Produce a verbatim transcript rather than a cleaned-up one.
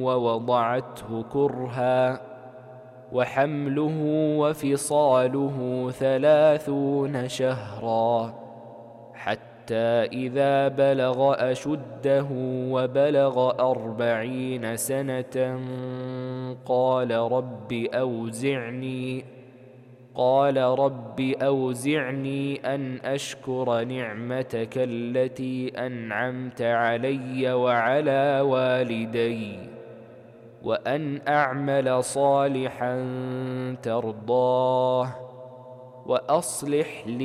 ووضعته كرها، وحمله وفصاله ثلاثون شهرا، حتى إذا بلغ أشده وبلغ أربعين سنة قال رب أوزعني قال رب أوزعني أن أشكر نعمتك التي أنعمت علي وعلى والدي، وأن أعمل صالحا ترضاه، وأصلح لي